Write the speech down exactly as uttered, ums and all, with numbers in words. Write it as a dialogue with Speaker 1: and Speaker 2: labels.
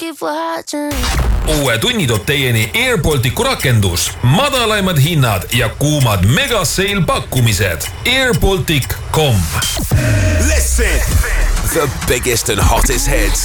Speaker 1: uue tunni toob teieni Air Balticu rakendus, madalaimad hinnad ja kuumad megaseil pakkumised. air baltic dot com.
Speaker 2: Listen, the biggest and hottest hits